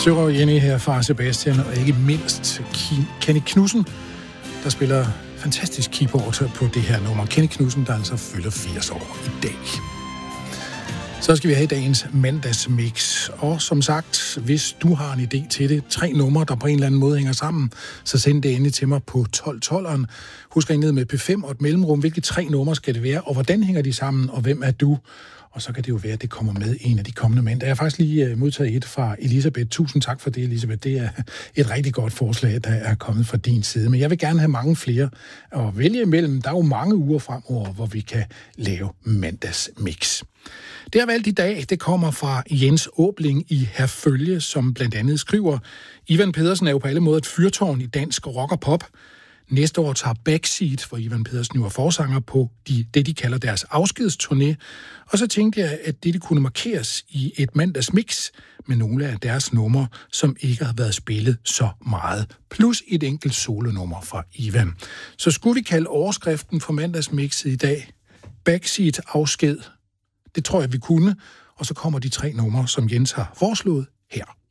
Støver Jenny her fra Sebastian, og ikke mindst Kenny Knudsen, der spiller fantastisk keyboard på det her nummer. Kenny Knudsen, der altså fylder 80 år i dag. Så skal vi have dagens mandagsmix. Og som sagt, hvis du har en idé til det, 3 numre, der på en eller anden måde hænger sammen, så send det endelig til mig på 1212'eren. Husk at ned med P5 og et mellemrum. Hvilke 3 numre skal det være, og hvordan hænger de sammen, og hvem er du? Og så kan det jo være, at det kommer med en af de kommende mænd. Jeg har faktisk lige modtaget et fra Elisabeth. Tusind tak for det, Elisabeth. Det er et rigtig godt forslag, der er kommet fra din side. Men jeg vil gerne have mange flere at vælge imellem. Der er jo mange uger fremover, hvor vi kan lave mandagsmix. Det har valgt i dag, det kommer fra Jens Åbling i Herfølge, som blandt andet skriver: Ivan Pedersen er jo på alle måder et fyrtårn i dansk rock og pop. Næste år tager Backseat, hvor Ivan Pedersen jo er forsanger, på det, de kalder deres afskedsturné. Og så tænkte jeg, at det kunne markeres i et mandagsmix med nogle af deres numre, som ikke har været spillet så meget. Plus et enkelt solonummer fra Ivan. Så skulle vi kalde overskriften for mandagsmixet i dag Backseat afsked. Det tror jeg, vi kunne. Og så kommer de 3 numre, som Jens har foreslået her.